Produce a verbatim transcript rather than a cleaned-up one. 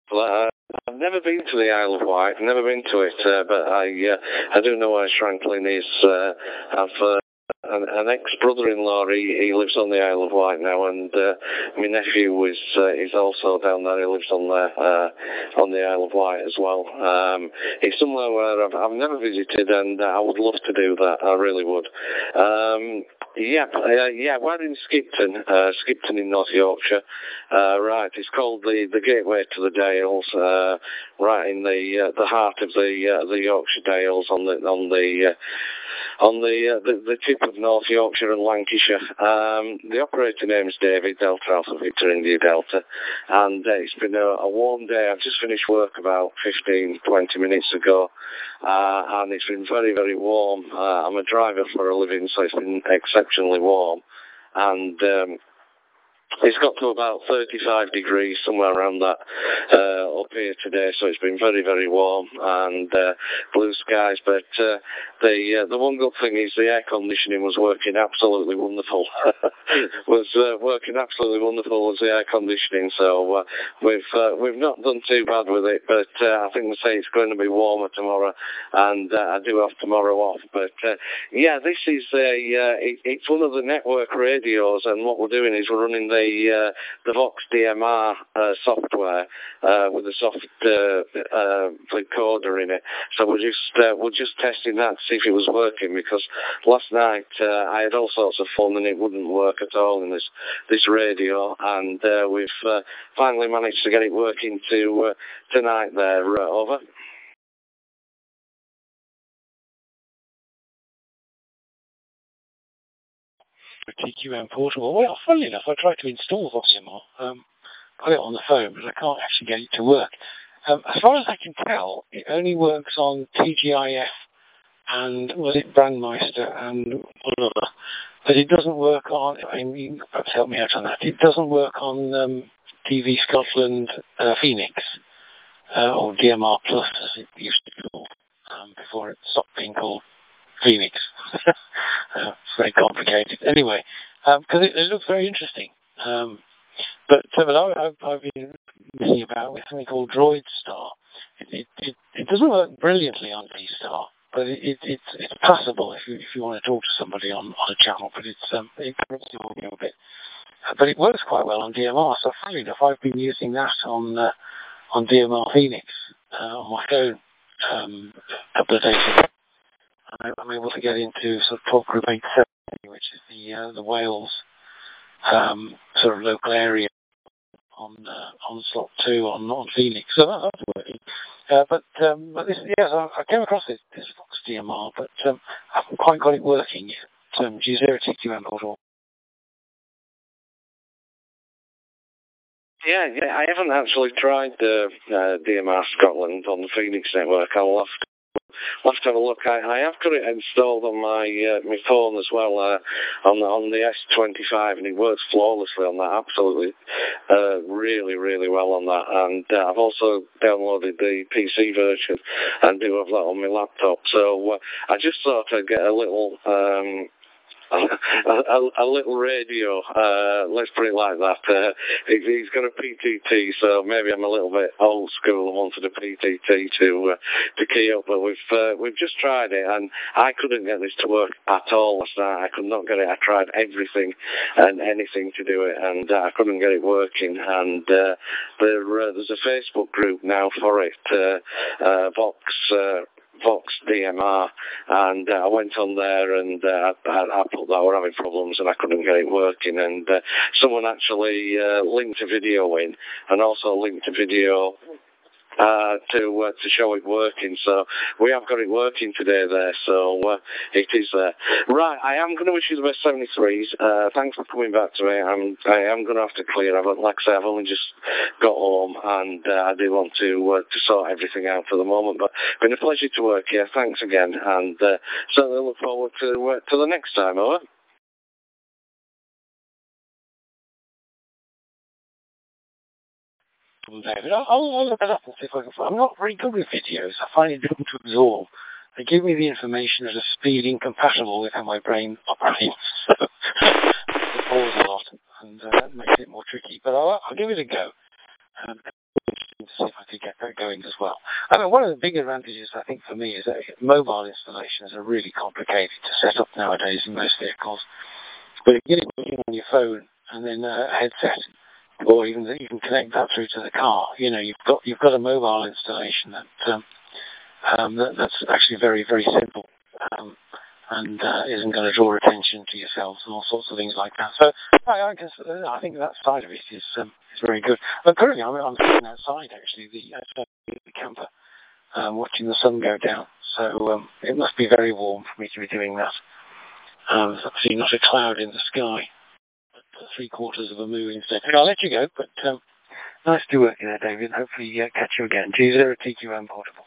Uh, I've never been to the Isle of Wight, never been to it, uh, but I uh, I do know where Shranklin is. Uh, I've uh, an, an ex-brother-in-law, he, he lives on the Isle of Wight now, and uh, my nephew is uh, is also down there. He lives on there uh, on the Isle of Wight as well. Um, it's somewhere where I've, I've never visited, and uh, I would love to do that. I really would. Um, Yeah, uh, yeah, we're in Skipton, uh, Skipton in North Yorkshire. Uh, right, it's called the, the Gateway to the Dales, uh, right in the uh, the heart of the uh, the Yorkshire Dales, on the on the uh, on the, uh, the the tip of North Yorkshire and Lancashire. Um, the operator name is David, Delta Alpha Victor India Delta, and uh, it's been a, a warm day. I've just finished work about fifteen, twenty minutes ago. Uh, and it's been very, very warm. Uh, I'm a driver for a living, so it's been exceptionally warm. And um, it's got to about thirty-five degrees, somewhere around that, uh, up here today, so it's been very, very warm and uh, blue skies. But uh, the uh, the one good thing is the air conditioning was working absolutely wonderful. was uh, working absolutely wonderful was the air conditioning, so uh, we've uh, we've not done too bad with it. But uh, I think they say it's going to be warmer tomorrow, and uh, I do have tomorrow off. But uh, yeah, this is a uh, it, it's one of the network radios, and what we're doing is we're running the The, uh, the Vox D M R uh, software uh, with a soft uh, uh, recorder in it. So we're just uh, we're just testing that to see if it was working, because last night uh, I had all sorts of fun and it wouldn't work at all in this this radio, and uh, we've uh, finally managed to get it working to uh, tonight. There, uh, over. T Q M portable. Well, funnily enough, I tried to install Vox D M R, um, put it on the phone, but I can't actually get it to work. Um, as far as I can tell, it only works on T G I F and, was it Brandmeister and another, but it doesn't work on, I mean, you can perhaps help me out on that, it doesn't work on um, T V Scotland uh, Phoenix, uh, or D M R Plus, as it used to be called, um, before it stopped being called Phoenix. uh, it's very complicated. Anyway, because um, it, it looks very interesting. Um, but uh, but I, I've, I've been messing about with something called DroidStar. It, it, it, it doesn't work brilliantly on D-Star, but it, it, it's, it's passable if you, if you want to talk to somebody on, on a channel, but it's um, it corrupts the audio a bit. Uh, but it works quite well on D M R, so funny enough, I've been using that on uh, on D M R Phoenix uh, on my phone um, a couple of days ago. I'm able to get into sort of talk group eight seventy, which is the uh, the Wales um, sort of local area on uh, on slot two on on Phoenix. So that, that's working. Uh, but um, but this, yes, I, I came across this, this Vox D M R, but um, I haven't quite got it working yet. Um, do you zero T Q M portal? Yeah, yeah, I haven't actually tried the uh, D M R Scotland on the Phoenix network. I'll have to I'll have to have a look. I, I have got it installed on my uh, my phone as well, uh, on the on the S twenty-five, and it works flawlessly on that. Absolutely, uh, really, really well on that. And uh, I've also downloaded the P C version and do have that on my laptop. So uh, I just thought I'd get a little. Um, A, a, a little radio, uh, let's put it like that. Uh, he, he's got a P T T, so maybe I'm a little bit old school and wanted a P T T to uh, to key up. But we've uh, we've just tried it, and I couldn't get this to work at all last night. I could not get it. I tried everything and anything to do it, and uh, I couldn't get it working. And uh, there uh, there's a Facebook group now for it, uh, uh, Vox. Uh, Vox D M R, and uh, I went on there and uh, I, I put that we're having problems and I couldn't get it working, and uh, someone actually uh, linked a video in and also linked a video uh, to uh, to show it working. So we have got it working today there, so uh, it is there. Right, I am going to wish you the best seventy-threes. Uh, thanks for coming back to me. I'm, I am going to have to clear. I've, like I say, I've only just got home, and uh, I do want to uh, to sort everything out for the moment, but it's been a pleasure to work here. Thanks again, and uh, certainly look forward to, uh, to the next time, over. David, I'll, I'll look it up and see if I can find. I'm not very good with videos. I find it difficult to absorb. They give me the information at a speed incompatible with how my brain operates. So it pause a lot, and uh, that makes it more tricky. But I'll, I'll give it a go. Um, interesting to see if I hopefully get that going as well. I mean, one of the big advantages, I think, for me is that mobile installations are really complicated to set up nowadays in most vehicles. But you get it working on your phone and then a headset, or even you can connect that through to the car. You know, you've got you've got a mobile installation that, um, um, that that's actually very very simple. Um, and uh, isn't going to draw attention to yourselves and all sorts of things like that. So I, I guess uh, I think that side of it is um, is very good. But currently I'm, I'm sitting outside actually, the, outside the camper, um, watching the sun go down. So um, it must be very warm for me to be doing that. Um, there's actually not a cloud in the sky, but three quarters of a moon instead. Anyway, I'll let you go, but um, nice to work you there, David. Hopefully uh, catch you again. G zero T Q M Portable.